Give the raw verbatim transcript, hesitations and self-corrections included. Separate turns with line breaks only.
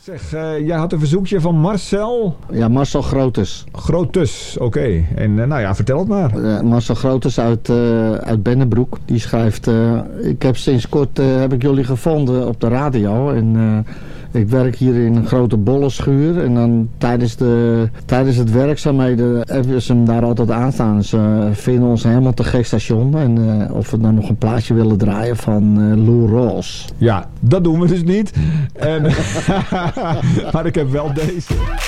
Zeg, uh, jij had een verzoekje van Marcel.
Ja, Marcel Grotes.
Grotes, oké. Okay. En uh, nou ja, vertel het maar.
Uh, Marcel Grotes uit, uh, uit Bennebroek. Die schrijft, uh, ik heb sinds kort uh, heb ik jullie gevonden op de radio. En uh, ik werk hier in een grote bollenschuur. En dan tijdens, de, tijdens het werkzaamheden hebben ze hem daar altijd aan staan. Ze vinden ons helemaal te gek station. En uh, of we dan nog een plaatje willen draaien van uh, Lou Rawls.
Ja, dat doen we dus niet. En, maar ik heb wel deze.